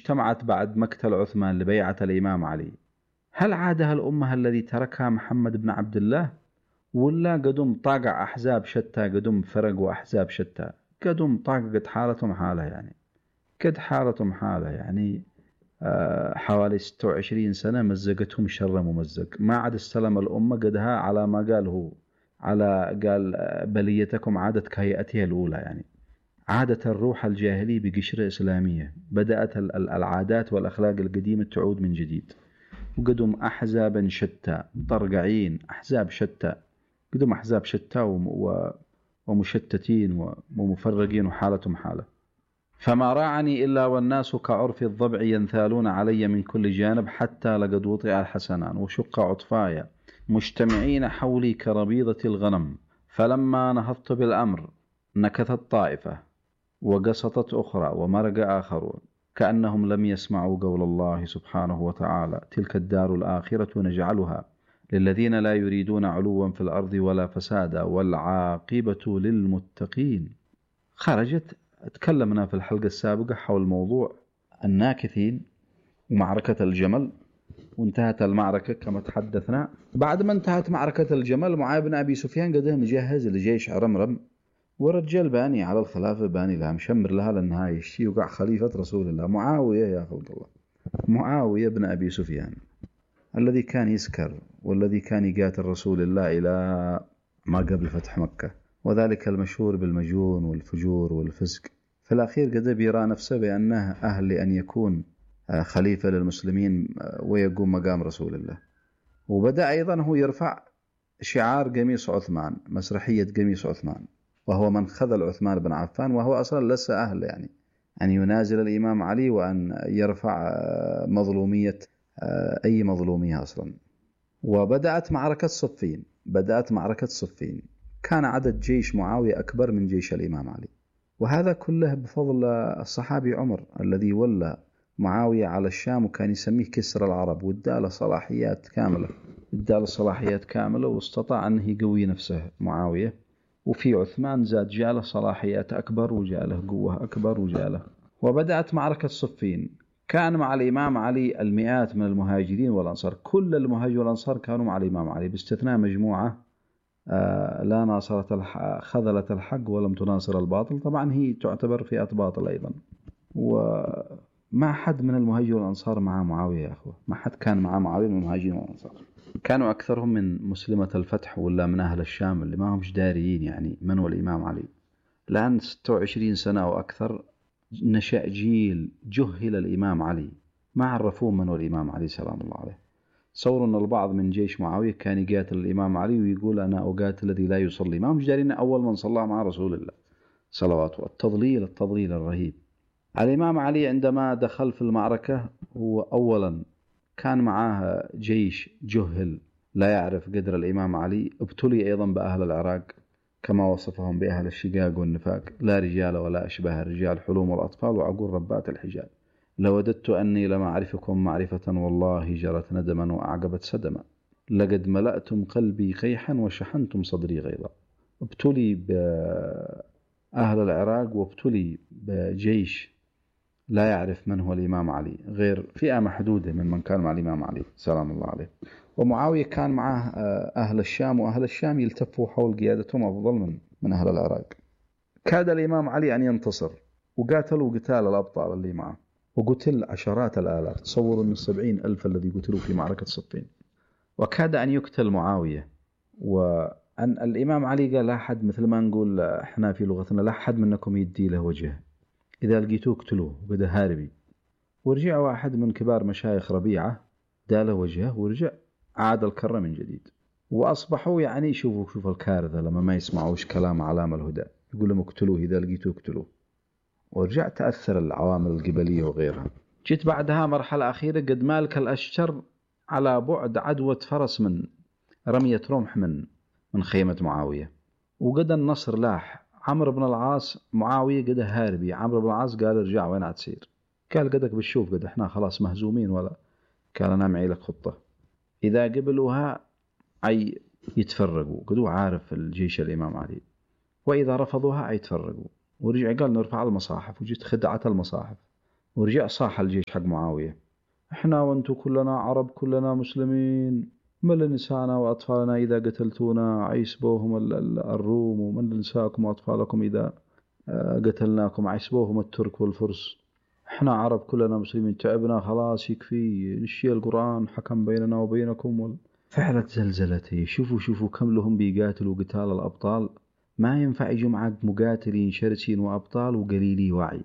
اجتمعت بعد مقتل عثمان لبيعة الإمام علي، هل عادها الأمة الذي تركها محمد بن عبد الله، ولا قدم طاقع أحزاب شتى، قدم فرق وأحزاب شتى، قدم طاقع قد حالتهم حالة يعني، قد حالتهم حالة يعني. حوالي 26 سنة مزقتهم شر ممزق، ما عاد استلم الأمة قدها على ما قال هو، قال بليتكم عادت كهيئتها الأولى يعني. عادت الروح الجاهلي بقشرة إسلامية، بدأت العادات والأخلاق القديمة تعود من جديد. وقدم أحزابا شتى طرقعين، أحزاب شتى، قدم أحزاب شتى ومشتتين ومفرقين وحالتهم حالة. فما راعني إلا والناس كعرف الضبع ينثالون علي من كل جانب، حتى لقد وطئ الحسنان وشق عطفايا مجتمعين حولي كربيضة الغنم. فلما نهضت بالأمر نكثت طائفة وقسطت أخرى ومرق آخرون، كأنهم لم يسمعوا قول الله سبحانه وتعالى: تلك الدار الآخرة نجعلها للذين لا يريدون علوا في الأرض ولا فسادا والعاقبة للمتقين. خرجت. تكلمنا في الحلقة السابقة حول موضوع الناكثين ومعركة الجمل، وانتهت المعركة كما تحدثنا. بعد ما انتهت معركة الجمل، معاوية بن أبي سفيان قد مجهز لجيش عرمرم، ورجال باني على الخلافة، باني لها مشمر لها لأنها يشتي وقع خليفة رسول الله معاوية يا خلق الله، معاوية بن أبي سفيان الذي كان يسكر والذي كان يقاتل رسول الله إلى ما قبل فتح مكة، وذلك المشهور بالمجون والفجور والفسق. في الأخير قد بيرى نفسه بأنه أهل لأن يكون خليفة للمسلمين ويقوم مقام رسول الله. وبدأ أيضا هو يرفع شعار قميص عثمان، مسرحية قميص عثمان، وهو من خذل عثمان بن عفان، وهو أصلا لسه أهل يعني أن ينازل الإمام علي وأن يرفع مظلومية أي مظلومية أصلا. وبدأت معركة صفين، كان عدد جيش معاوية أكبر من جيش الإمام علي، وهذا كله بفضل الصحابي عمر الذي ولى معاوية على الشام، وكان يسميه كسر العرب، واداله صلاحيات كاملة، واستطاع أنه يقوي نفسه معاوية. وفي عثمان زاد جاله صلاحيات أكبر وجاله قوة أكبر وجاله. وبدأت معركة صفين، كان مع الإمام علي المئات من المهاجرين والأنصار، كل المهاجرين والأنصار كانوا مع الإمام علي باستثناء مجموعة لا ناصرت خذلت الحق ولم تناصر الباطل، طبعا هي تعتبر فئة باطل أيضا. وما حد من المهاجرين والأنصار مع معاوية يا أخوة، ما حد كان مع معاوية من المهاجرين والأنصار، كانوا أكثرهم من مسلمة الفتح ولا من أهل الشام اللي ما هم داريين يعني من هو الإمام علي. لأن 26 سنة أو أكثر نشأ جيل جهل الإمام علي، ما عرفوه من هو الإمام علي سلام الله عليه. تصوروا أن البعض من جيش معاوية كان يقاتل الإمام علي ويقول أنا أقاتل الذي لا يصلي، ما هم دارين أول من صلى مع رسول الله صلواته. التضليل الرهيب. الإمام علي عندما دخل في المعركة هو أولا كان معاه جيش جهل لا يعرف قدر الإمام علي، ابتلي أيضا بأهل العراق كما وصفهم بأهل الشقاق والنفاق، لا رجال ولا أشبه الرجال، حلوم والأطفال وعقول ربات الحجال. لوددت أني لم أعرفكم معرفة والله جرت ندما وأعقبت سدما، لقد ملأتم قلبي قيحا وشحنتم صدري غيظا. ابتلي بأهل العراق وابتلي بجيش لا يعرف من هو الإمام علي غير فئة محدودة من كان مع الإمام علي سلام الله عليه. ومعاوية كان معه أهل الشام، وأهل الشام يلتفوا حول قيادتهم أفضل من أهل العراق. كاد الإمام علي أن ينتصر، وقاتلوا قتال الأبطال اللي معه، وقتل عشرات الآلاف. تصوروا من 70,000 الذي قتلوا في معركة صفين. وكاد أن يقتل معاوية، وأن الإمام علي قال لا أحد، مثل ما نقول إحنا في لغتنا، لا أحد منكم يدي له وجه، إذا لقيتوه اقتلوه وبدأ هاربي. ورجع واحد من كبار مشايخ ربيعة داله وجهه ورجع عاد الكرة من جديد. وأصبحوا يعني شوفوا الكارثة لما ما يسمعوش كلام علام الهدى، يقول لهم اقتلوه إذا لقيتوه اقتلوه. ورجع تأثر العوامل القبلية وغيرها. جيت بعدها مرحلة أخيرة قد مالك الأشتر على بعد عدوة فرس من رمية رمح من خيمة معاوية، وقد النصر لاح. عمرو بن العاص معاوية قد هاربي، عمرو بن العاص قال ارجع وين عتسير، قال قدك بالشوف قد احنا خلاص مهزومين، ولا قال انا معي لك خطة، إذا قبلوها أي يتفرقوا، قدوا عارف الجيش الإمام علي، وإذا رفضوها أي يتفرقوا. ورجع قال نرفع المصاحف، وجيت خدعت المصاحف ورجع صاح الجيش حق معاوية: احنا وانتو كلنا عرب، كلنا مسلمين، من نساءنا وأطفالنا إذا قتلتونا عيسبوهم الروم، ومن نساءكم وأطفالكم إذا قتلناكم عيسبوهم الترك والفرس. احنا عرب كلنا مسلمين، تعبنا خلاص يكفي، نشي القرآن حكم بيننا وبينكم. فعلت زلزلته. شوفوا كم لهم بيقاتلوا قتال الأبطال. ما ينفع يجوا معك مقاتلين شرسين وأبطال وقليلي وعي.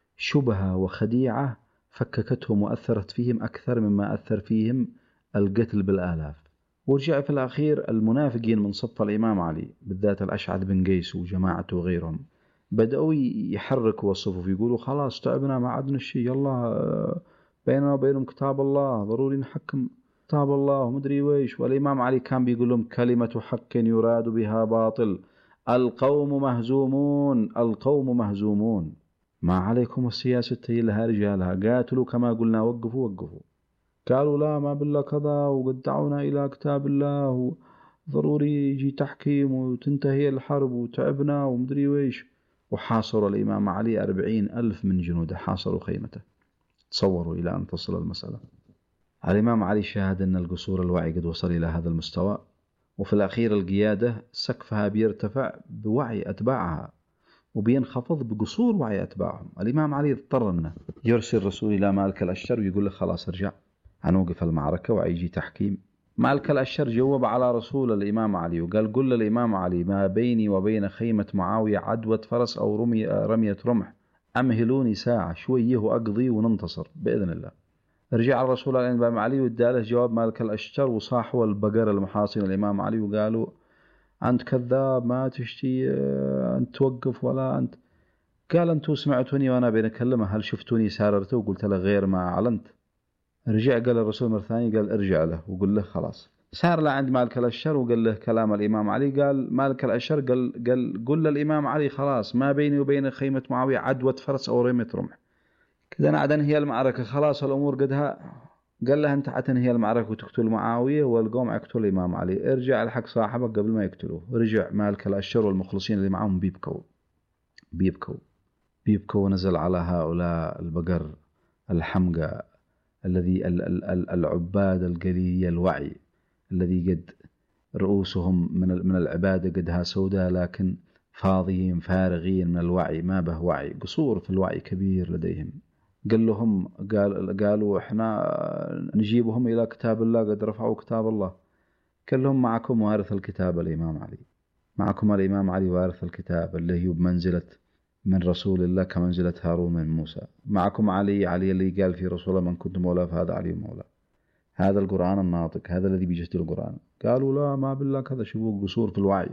شبهة وخديعة فككتهم وأثرت فيهم أكثر مما أثر فيهم القتل بالآلاف. ورجع في الأخير المنافقين من صف الإمام علي، بالذات الأشعث بن قيس وجماعته وغيرهم، بدأوا يحركوا الصفوف، يقولوا خلاص تعبنا ما عدنا الشيء، يلا بيننا وبينهم كتاب الله، ضروري نحكم كتاب الله ومدري ويش. والإمام علي كان بيقول لهم: كلمة حق يراد بها باطل، القوم مهزومون، القوم مهزومون، ما عليكم السياسة لها رجالها، قاتلوا كما قلنا، وقفوا. قالوا: لا ما بالله كذا، وقد دعونا إلى كتاب الله، وضروري يجي تحكيم وتنتهي الحرب، وتعبنا ومدري ويش. وحاصروا الإمام علي 40,000 من جنوده، حاصروا خيمته. تصوروا إلى أن تصل المسألة. الإمام علي شاهد أن القصور الوعي قد وصل إلى هذا المستوى، وفي الأخير القيادة سقفها بيرتفع بوعي أتباعها وبينخفض بقصور وعي أتباعهم. الإمام علي اضطر أنه يرسل رسول إلى مالك الأشتر ويقول له: خلاص ارجع، هنوقف المعركة ويجي تحكيم. مالك الأشتر جواب على رسول الإمام علي وقال: قل للإمام علي: ما بيني وبين خيمة معاوية عدوة فرس أو رمية رمح، أمهلوني ساعة شويه وأقضي وننتصر بإذن الله. رجع الرسول الإمام علي واداله جواب مالك الأشتر، وصاحوا البقر المحاصن الإمام علي وقالوا: أنت كذاب، ما تشتي أنت توقف ولا أنت. قال: أنتوا سمعتوني وأنا بنكلمه، هل شفتوني ساررته وقلت له غير ما أعلنت؟ رجع قال الرسول مرة ثانية، قال: ارجع له وقل له خلاص. سار لعند مالك الأشتر وقال له كلام الإمام علي. قال مالك الأشتر: قال قل للإمام علي خلاص ما بيني وبين خيمة معاوية عدوة فرس أو رمية رمح، كذا أنا أنهي المعركة، خلاص الأمور قدها. قال له: أنت حتنهي المعركة وتقتل معاوية والقوم يقتل الإمام علي، ارجع الحق صاحبك قبل ما يقتلوه. رجع مالك الأشتر والمخلصين اللي معهم بيبكوا ونزل على هؤلاء البقر الحمقى الذي العباد القليل الوعي، الذي قد رؤوسهم من العبادة قدها سوداء، لكن فاضيين فارغين من الوعي، ما به وعي، قصور في الوعي كبير لديهم. قالوا: احنا نجيبهم إلى كتاب الله، قد رفعوا كتاب الله. قال لهم: معكم وارث الكتاب الإمام علي، معكم الإمام علي وارث الكتاب اللي هو بمنزلة من رسول الله كمنزلة هارون من موسى، معكم علي اللي قال في رسول الله: من كنت مولاه فهذا علي مولاه، هذا القرآن الناطق، هذا الذي بيجسد القرآن. قالوا: لا ما بالله كذا. شوفوا قصور في الوعي.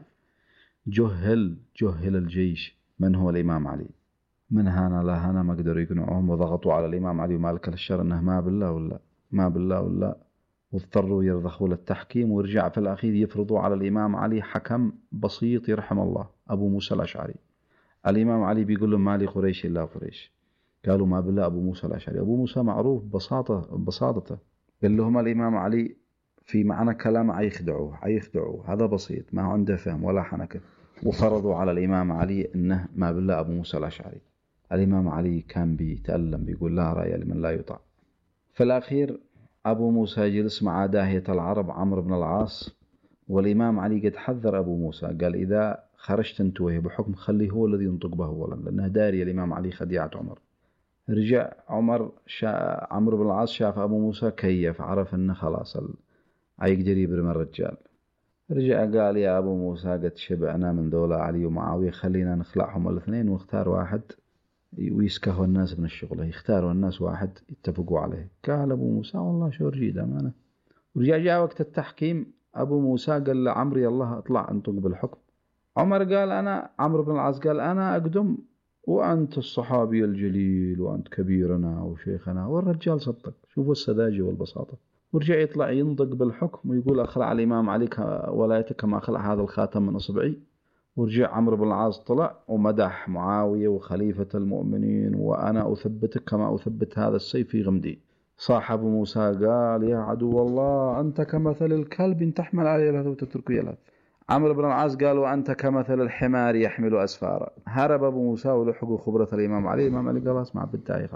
جهل الجيش من هو الإمام علي، من هنا لا هنا ما قدروا يقنعوهم، وضغطوا على الإمام علي ومالك الأشتر أنه ما بالله ولا، واضطروا يرضخوا للتحكيم. ورجع في الأخير يفرضوا على الإمام علي حكم بسيط يرحم الله، أبو موسى الأشعري. الإمام علي بيقول لهم: ما لي قريش إلا قريش. قالوا: ما بالله أبو موسى الأشعري. أبو موسى معروف بساطته. قال لهم الإمام علي في معنى كلامه: عيخدعوه، هذا بسيط ما عنده فهم ولا حنكة. وفرضوا على الإمام علي أنه ما بالله أبو موسى الأشعري. الإمام علي كان بيتألم، بيقول: لا رأي لمن لا يطاع. في الأخير أبو موسى جلس مع داهية العرب عمرو بن العاص، والإمام علي قد حذر أبو موسى، قال: إذا خرجت انتوه بحكم خليه هو الذي ينطق به أولا، لأنه داري الإمام علي خديعة عمر. رجع عمرو بن العاص شاف أبو موسى كيف، عرف أنه خلاص يقدر يبرم الرجال. رجع قال: يا أبو موسى قد شبعنا من دولة علي ومعاوية، خلينا نخلعهم الاثنين واختار واحد ويسكهوا الناس من الشغل، يختاروا الناس واحد يتفقوا عليه. قال أبو موسى: والله شو رجيد أمانة. ورجع جاء وقت التحكيم، أبو موسى قال لعمرو: يلا اطلع انطق بالحكم. عمرو بن العاص قال: أنا أقدم وأنت الصحابي الجليل وأنت كبيرنا وشيخنا. والرجال صدق. شوفوا السذاجة والبساطة. ورجع يطلع ينطق بالحكم ويقول: أخلع الإمام علي ولايته كما أخلع هذا الخاتم من أصبعي. ورجع عمرو بن العاص طلع ومدح معاوية وخليفة المؤمنين: وأنا أثبتك كما أثبت هذا السيف في غمدي. صاحب موسى قال: يا عدو الله، أنت كمثل الكلب إن تحمل عليه يلهث وتتركه يلهث. عمرو بن العاص قال: وأنت كمثل الحمار يحمل أسفارا. هرب أبو موسى ولحقوا خبرة الإمام علي. الإمام علي قال: اسمع بالداعي خلاص.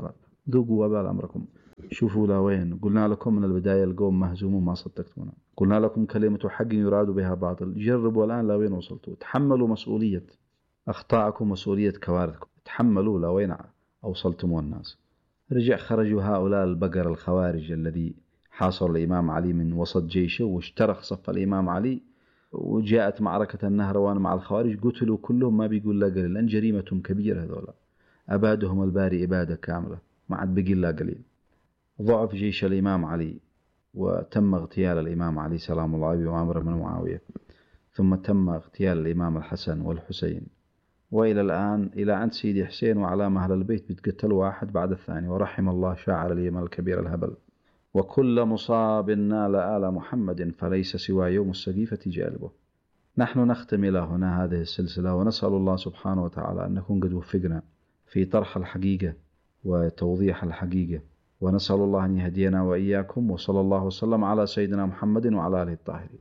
ذوقوا وبال أمركم. شوفوا لوين قلنا لكم من البداية القوم مهزومون ما صدقتونا، قلنا لكم كلمة حق يراد بها باطل، جربوا الآن لوين وصلتوا. تحملوا مسؤولية أخطاءكم، مسؤولية كوارثكم، تحملوا لوين أوصلتم الناس. رجع خرجوا هؤلاء البقر الخوارج الذي حاصروا الإمام علي من وسط جيشه واشترك صف الإمام علي، وجاءت معركة النهروان مع الخوارج قتلوا كلهم، ما بيقول لا قليل، لأن جريمتهم كبيرة هذولا، أبادهم الباري إبادة كاملة، ما عاد بقي لا قليل. ضعف جيش الإمام علي وتم اغتيال الإمام علي سلام الله عليه وعمر بن معاوية، ثم تم اغتيال الإمام الحسن والحسين، وإلى الآن إلى عند سيدي حسين وعلام أهل البيت بيتقتلوا واحد بعد الثاني. ورحم الله شاعر اليمن الكبير الهبل. وكل مصاب نال آل محمد فليس سوى يوم السقيفة جالبه. نحن نختم إلى هنا هذه السلسلة، ونسأل الله سبحانه وتعالى أن نكون قد وفقنا في طرح الحقيقة وتوضيح الحقيقة، ونسأل الله أن يهدينا وإياكم. وصلى الله وسلم على سيدنا محمد وعلى آله الطاهرين.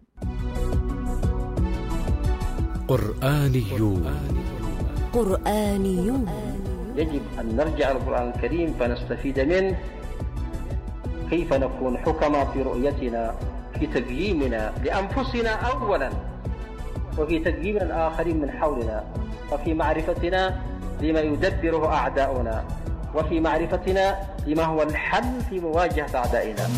قرآنيون. يجب أن نرجع للقرآن الكريم فنستفيد منه، كيف نكون حكما في رؤيتنا، في تقييمنا لأنفسنا أولا، وفي تقييم الآخرين من حولنا، وفي معرفتنا لما يدبره أعداؤنا، وفي معرفتنا لما هو الحل في مواجهة أعدائنا.